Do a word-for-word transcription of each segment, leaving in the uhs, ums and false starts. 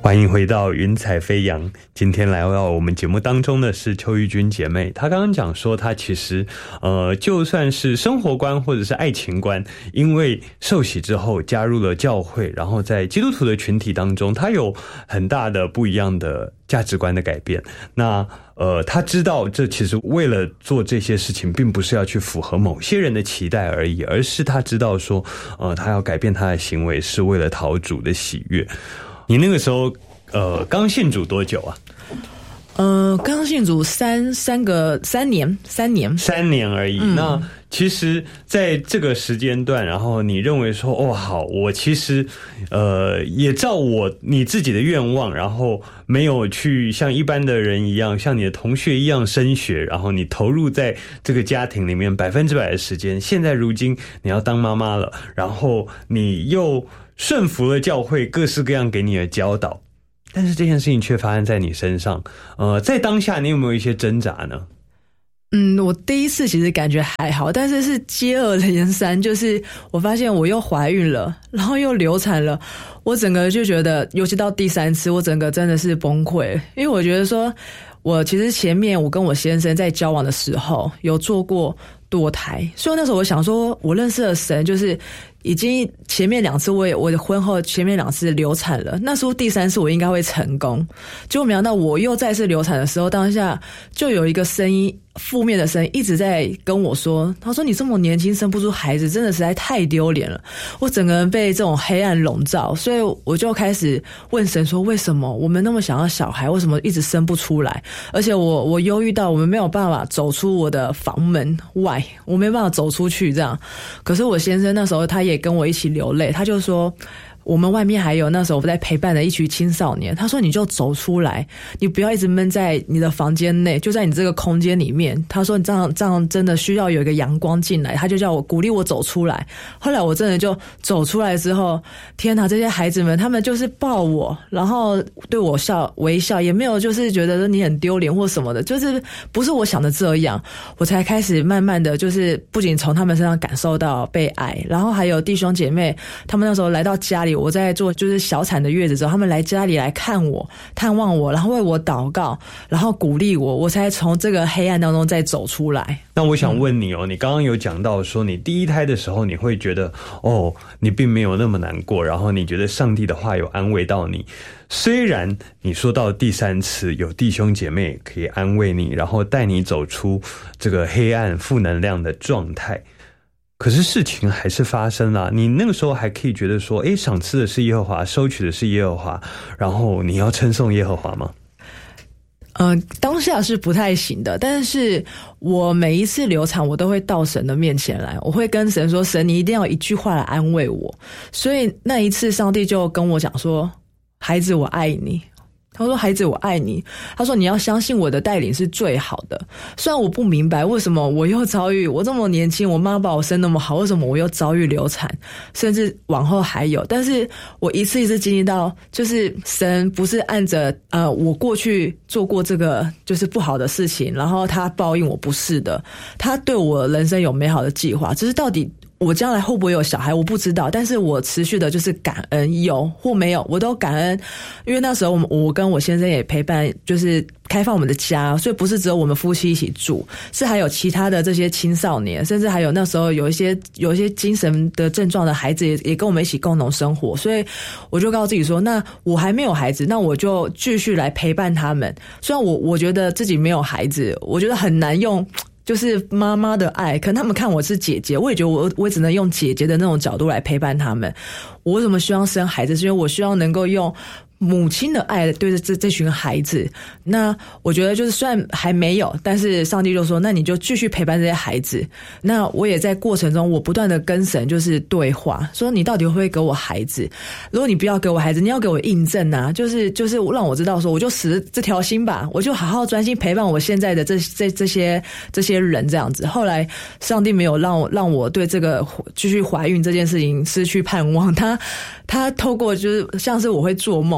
欢迎回到云彩飞扬。今天来到我们节目当中的是邱玉君姐妹，她刚刚讲说她其实呃，就算是生活观或者是爱情观，因为受洗之后加入了教会，然后在基督徒的群体当中，她有很大的不一样的价值观的改变。那呃，她知道这其实为了做这些事情并不是要去符合某些人的期待而已，而是她知道说呃，她要改变她的行为是为了讨主的喜悦。你那个时候呃刚信主多久啊？ 呃，刚信主三三个三年，三年， 三年而已。嗯、那其实，在这个时间段，然后你认为说，哦，好，我其实，呃，也照我你自己的愿望，然后没有去像一般的人一样，像你的同学一样升学，然后你投入在这个家庭里面百分之百的时间。现在如今你要当妈妈了，然后你又顺服了教会各式各样给你的教导。但是这件事情却发生在你身上，呃，在当下你有没有一些挣扎呢？ 嗯，我第一次其实感觉还好，但是是接二连三，就是我发现我又怀孕了，然后又流产了，我整个就觉得，尤其到第三次，我整个真的是崩溃，因为我觉得说，我其实前面我跟我先生在交往的时候有做过堕胎，所以那时候我想说，我认识的神就是已经前面两次我也我的婚后前面两次流产了，那时候第三次我应该会成功，结果没想到我又再次流产的时候，当下就有一个声音，负面的声音一直在跟我说，他说你这么年轻生不出孩子真的实在太丢脸了，我整个人被这种黑暗笼罩，所以我就开始问神说，为什么我们那么想要小孩，为什么一直生不出来，而且我我忧郁到我们没有办法走出我的房门外，我没办法走出去这样。可是我先生那时候他也跟我一起流泪，他就说我们外面还有那时候我在陪伴的一群青少年，他说你就走出来，你不要一直闷在你的房间内，就在你这个空间里面，他说你这样这样真的需要有一个阳光进来，他就叫我鼓励我走出来。后来我真的就走出来之后，天哪，这些孩子们他们就是抱我，然后对我笑微笑，也没有就是觉得你很丢脸或什么的，就是不是我想的这样，我才开始慢慢的就是不仅从他们身上感受到被爱，然后还有弟兄姐妹他们那时候来到家里，我在做就是小产的月子之后，他们来家里来看我探望我，然后为我祷告，然后鼓励我，我才从这个黑暗当中再走出来。 那我想问你哦，你刚刚有讲到说你第一胎的时候你会觉得哦你并没有那么难过，然后你觉得上帝的话有安慰到你，虽然你说到第三次有弟兄姐妹可以安慰你，然后带你走出这个黑暗负能量的状态，可是事情还是发生了。你那个时候还可以觉得说，诶，赏赐的是耶和华，收取的是耶和华，然后你要称颂耶和华吗？ 嗯、呃，当下是不太行的，但是我每一次流产，我都会到神的面前来，我会跟神说，神你一定要一句话来安慰我。所以那一次上帝就跟我讲说，孩子我爱你，他说孩子我爱你，他说你要相信我的带领是最好的。虽然我不明白为什么我又遭遇，我这么年轻，我妈把我生那么好，为什么我又遭遇流产，甚至往后还有，但是我一次一次经历到，就是神不是按着呃我过去做过这个就是不好的事情，然后他报应我，不是的，他对我人生有美好的计划，只是到底我将来会不会有小孩我不知道，但是我持续的就是感恩，有或没有我都感恩。因为那时候我们我跟我先生也陪伴，就是开放我们的家，所以不是只有我们夫妻一起住，是还有其他的这些青少年，甚至还有那时候有一些有一些精神的症状的孩子也也跟我们一起共同生活。所以我就告诉自己说，那我还没有孩子，那我就继续来陪伴他们。虽然我我觉得自己没有孩子，我觉得很难用就是妈妈的爱，可能他们看我是姐姐，我也觉得我我只能用姐姐的那种角度来陪伴他们。我为什么希望生孩子，是因为我希望能够用母亲的爱对着这这群孩子。那我觉得就是虽然还没有，但是上帝就说那你就继续陪伴这些孩子。那我也在过程中我不断的跟神就是对话，说你到底会不会给我孩子，如果你不要给我孩子，你要给我印证啊，就是就是让我知道说我就死这条心吧，我就好好专心陪伴我现在的这这这些这些人这样子。后来上帝没有让我让我对这个继续怀孕这件事情失去盼望，他他透过就是像是我会做梦，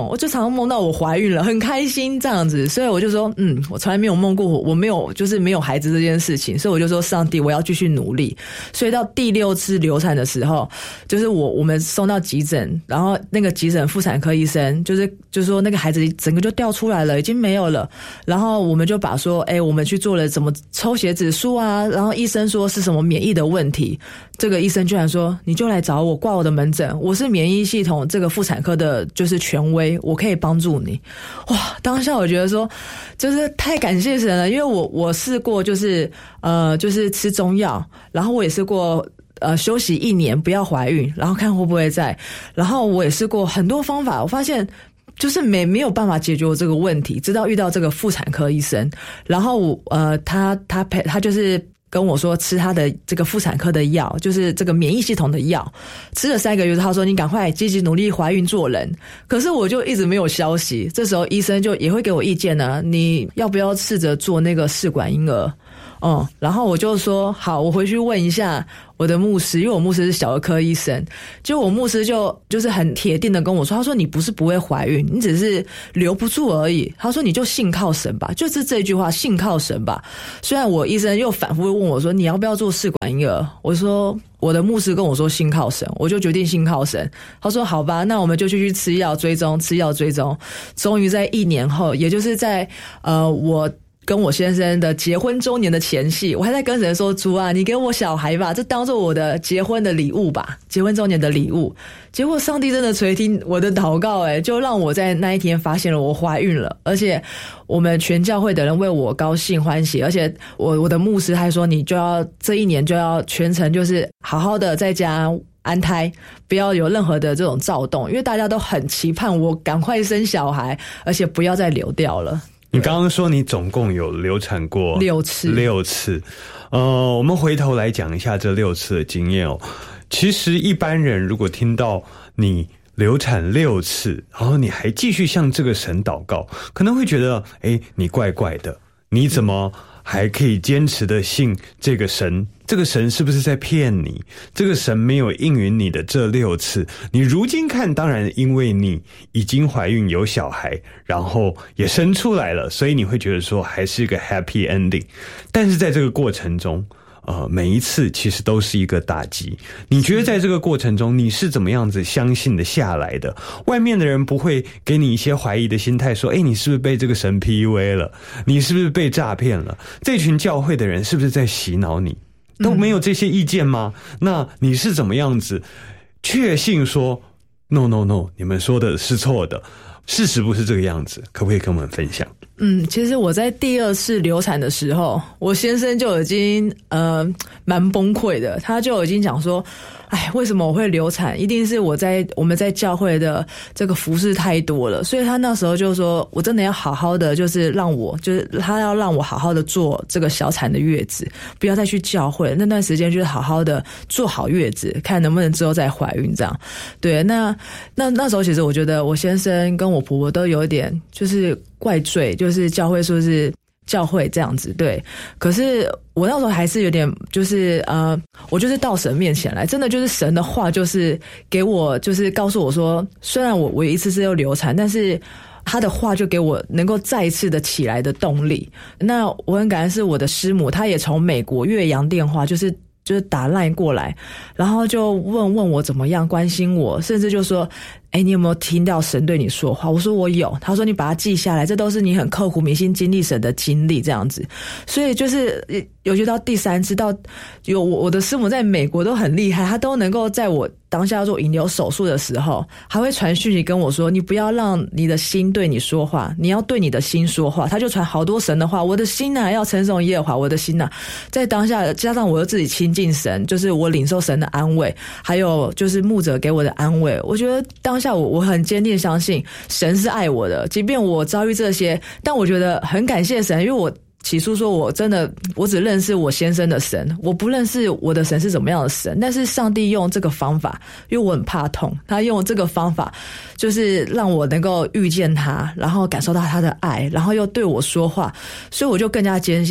我就常常梦到我怀孕了，很开心这样子，所以我就说，嗯，我从来没有梦过我我没有就是没有孩子这件事情，所以我就说上帝，我要继续努力。所以到第六次流产的时候，就是我我们送到急诊，然后那个急诊妇产科医生就是就说那个孩子整个就掉出来了，已经没有了，然后我们就把说，哎、欸，我们去做了怎么抽血指数啊，然后医生说是什么免疫的问题，这个医生居然说你就来找我挂我的门诊，我是免疫系统这个妇产科的就是权威，我可以帮助你。哇，当下我觉得说就是太感谢神了，因为我我试过就是呃就是吃中药，然后我也试过呃休息一年不要怀孕，然后看会不会再，然后我也试过很多方法，我发现就是没没有办法解决我这个问题，直到遇到这个妇产科医生，然后我呃他他陪他就是跟我说吃他的这个妇产科的药，就是这个免疫系统的药，吃了三个月，他说你赶快积极努力怀孕做人。可是我就一直没有消息，这时候医生就也会给我意见呢，你要不要试着做那个试管婴儿？嗯，然后我就说好，我回去问一下我的牧师，因为我牧师是小儿科医生，就我牧师就就是很铁定的跟我说，他说你不是不会怀孕，你只是留不住而已。他说你就信靠神吧，就是这句话，信靠神吧。虽然我医生又反复问我说你要不要做试管婴儿，我说我的牧师跟我说信靠神，我就决定信靠神。他说好吧，那我们就继续吃药追踪，吃药追踪。终于在一年后，也就是在呃我跟我先生的结婚周年的前夕，我还在跟神说，主啊，你给我小孩吧，这当做我的结婚的礼物吧，结婚周年的礼物。结果上帝真的垂听我的祷告，诶，就让我在那一天发现了我怀孕了，而且我们全教会的人为我高兴欢喜，而且我我的牧师还说，你就要这一年就要全程就是好好的在家安胎，不要有任何的这种躁动，因为大家都很期盼我赶快生小孩，而且不要再流掉了。 你刚刚说你总共有流产过六次， 六次，呃，我们回头来讲一下这六次的经验哦。其实一般人如果听到你流产六次，然后你还继续向这个神祷告，可能会觉得，诶，你怪怪的，你怎么还可以坚持的信这个神？这个神是不是在骗你？这个神没有应允你的这六次，你如今看，当然因为你已经怀孕有小孩，然后也生出来了，所以你会觉得说还是一个 happy ending。但是在这个过程中，呃，每一次其实都是一个打击。你觉得在这个过程中，你是怎么样子相信的下来的？外面的人不会给你一些怀疑的心态，说，诶，你是不是被这个神 P U A 了？你是不是被诈骗了？这群教会的人是不是在洗脑你？都没有这些意见吗？嗯、那你是怎么样子确信说 no no no 你们说的是错的，事实不是这个样子？可不可以跟我们分享？ 嗯，其实我在第二次流产的时候，我先生就已经呃蛮崩溃的，他就已经讲说，哎，为什么我会流产？一定是我在我们在教会的这个服事太多了，所以他那时候就说，我真的要好好的，就是让我就是他要让我好好的做这个小产的月子，不要再去教会，那段时间就是好好的做好月子，看能不能之后再怀孕这样。对，那那那时候其实我觉得我先生跟我婆婆都有一点就是怪罪，就是教会说是教会这样子，对。可是我那时候还是有点，就是呃，我就是到神面前来，真的就是神的话，就是给我，就是告诉我说，虽然我我一次次又流产，但是他的话就给我能够再一次的起来的动力。那我很感恩是我的师母，她也从美国越洋电话，就是就是打 LINE 过来，然后就问问我怎么样，关心我，甚至就说，哎，你有没有听到神对你说话？我说我有。他说你把它记下来，这都是你很刻苦铭心经历神的经历这样子。所以就是尤其到第三次，到有我我的师母在美国都很厉害，她都能够在我当下要做引流手术的时候，还会传讯息跟我说，你不要让你的心对你说话，你要对你的心说话。他就传好多神的话，我的心啊要称颂耶和华，我的心啊，在当下加上我又自己亲近神，就是我领受神的安慰，还有就是牧者给我的安慰。我觉得当下我我很坚定相信神是爱我的，即便我遭遇这些，但我觉得很感谢神，因为我起初说我真的我只认识我先生的神，我不认识我的神是怎么样的神，但是上帝用这个方法，因为我很怕痛，他用这个方法就是让我能够遇见他，然后感受到他的爱，然后又对我说话，所以我就更加坚信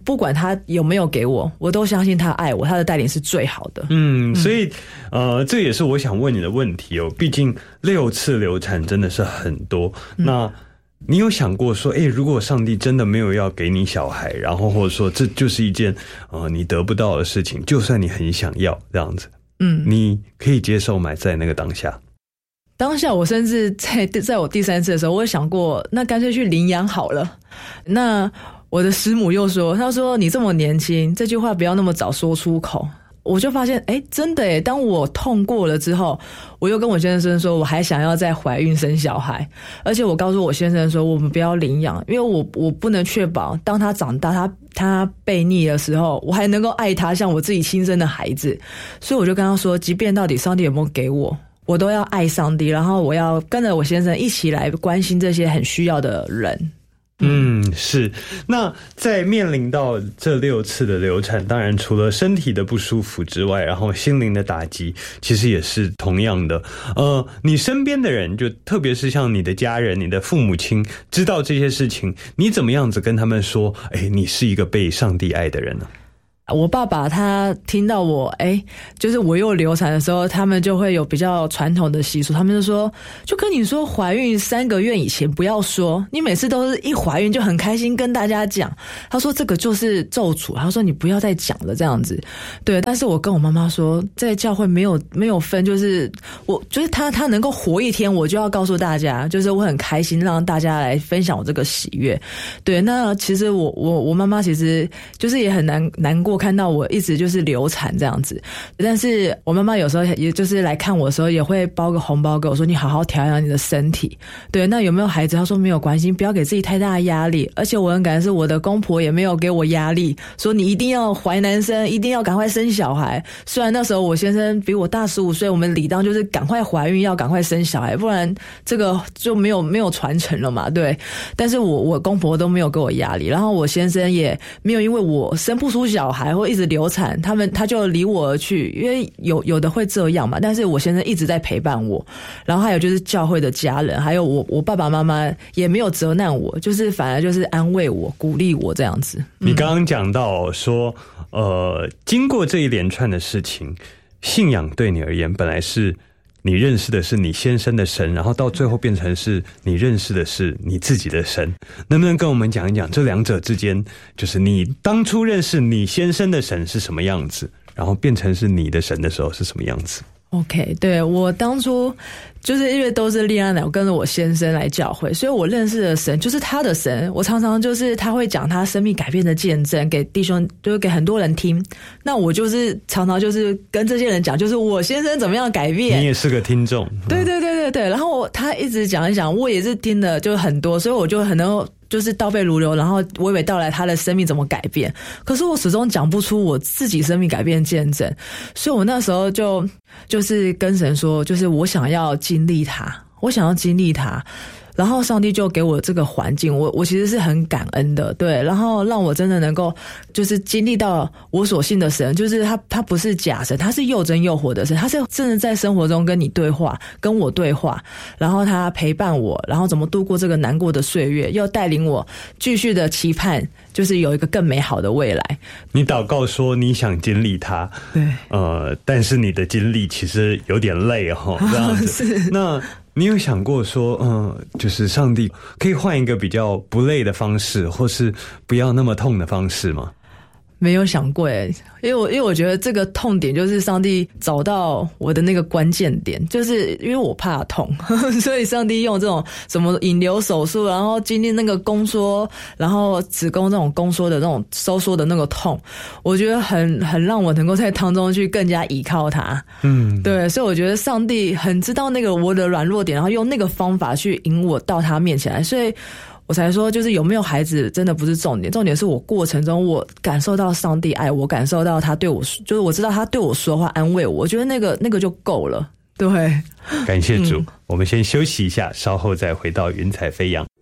不管他有没有给我，我都相信他爱我，他的带领是最好的。 嗯，所以呃，这也是我想问你的问题哦。毕竟六次流产真的是很多，嗯、那你有想过说，诶，如果上帝真的没有要给你小孩，然后或者说这就是一件呃你得不到的事情，就算你很想要这样子，嗯，你可以接受吗？在那个当下？ 当下我甚至在在我第三次的时候，我有想过，那干脆去领养好了。那我的师母又说，她说你这么年轻，这句话不要那么早说出口。我就发现，哎，真的诶，当我痛过了之后，我又跟我先生说，我还想要再怀孕生小孩，而且我告诉我先生说，我们不要领养，因为我我不能确保当他长大，他他悖逆的时候，我还能够爱他像我自己亲生的孩子。所以我就跟他说，即便到底上帝有没有给我，我都要爱上帝，然后我要跟着我先生一起来关心这些很需要的人。 嗯，是。那在面临到这六次的流产，当然除了身体的不舒服之外，然后心灵的打击其实也是同样的。呃，你身边的人，就特别是像你的家人、你的父母亲，知道这些事情，你怎么样子跟他们说，诶，你是一个被上帝爱的人呢？ 我爸爸他听到我哎，就是我又流产的时候，他们就会有比较传统的习俗，他们就说，就跟你说怀孕三个月以前不要说，你每次都是一怀孕就很开心跟大家讲。他说这个就是咒诅，他说你不要再讲了这样子。对，但是我跟我妈妈说，在教会没有没有分，就是我就是他他能够活一天，我就要告诉大家，就是我很开心让大家来分享我这个喜悦。对，那其实我我我妈妈其实就是也很难难过。看到我一直就是流产这样子，但是我妈妈有时候也就是来看我的时候，也会包个红包给我说，你好好调养你的身体。对，那有没有孩子？她说没有关系，不要给自己太大的压力。而且我很感恩是我的公婆也没有给我压力，说你一定要怀男生，一定要赶快生小孩。虽然那时候我先生比我大十五岁，我们理当就是赶快怀孕，要赶快生小孩，不然这个就没有没有传承了嘛。对，但是我我公婆都没有给我压力，然后我先生也没有因为我生不出小孩或一直流产，他们他就离我而去，因为有有的会这样嘛。但是我先生一直在陪伴我，然后还有就是教会的家人，还有我我爸爸妈妈也没有责难我，就是反而就是安慰我、鼓励我这样子。 你刚刚讲到说，呃，经过这一连串的事情，信仰对你而言本来是你认识的是你先生的神，然后到最后变成是你认识的是你自己的神，能不能跟我们讲一讲这两者之间，就是你当初认识你先生的神是什么样子，然后变成是你的神的时候是什么样子？ OK， 对，我当初就是因为都是恋爱脑，我跟着我先生来教会，所以我认识的神就是他的神。我常常就是他会讲他生命改变的见证给弟兄，就是给很多人听。那我就是常常就是跟这些人讲，就是我先生怎么样改变。 你也是个听众。 对对对对对。然后我他一直讲一讲，我也是听的就很多，所以我就很能就是倒背如流，然后娓娓道来他的生命怎么改变。可是我始终讲不出我自己生命改变的见证，所以我那时候就就是跟神说，就是我想要经历他，我想要经历他。然后上帝就给我这个环境，我我其实是很感恩的，对，然后让我真的能够就是经历到我所信的神，就是他他不是假神，他是又真又活的神，他是真的在生活中跟你对话，跟我对话，然后他陪伴我，然后怎么度过这个难过的岁月，又带领我继续的期盼，就是有一个更美好的未来。 你祷告说你想经历他， 对， 呃，但是你的经历其实有点累齁，这样子。 是那你有想过说，嗯，就是上帝可以换一个比较不累的方式，或是不要那么痛的方式吗？ 没有想过耶，因为我因为我觉得这个痛点就是上帝找到我的那个关键点，就是因为我怕痛，呵呵，所以上帝用这种什么引流手术，然后经历那个宫缩，然后子宫这种宫缩的那种收缩的那个痛，我觉得很很让我能够在当中去更加依靠他。嗯，对，所以我觉得上帝很知道那个我的软弱点，然后用那个方法去引我到他面前来，所以我才说，就是有没有孩子真的不是重点，重点是我过程中我感受到上帝爱我，感受到他对我，就是我知道他对我说话安慰我，我觉得那个那个就够了。对， 感谢主。嗯，我们先休息一下，稍后再回到云彩飞扬。